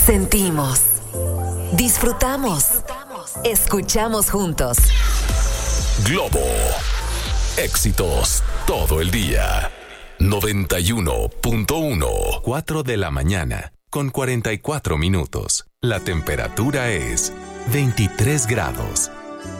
Sentimos, disfrutamos, escuchamos juntos. Globo. Éxitos todo el día. 91.1. 4 de la mañana con 44 minutos. La temperatura es 23 grados.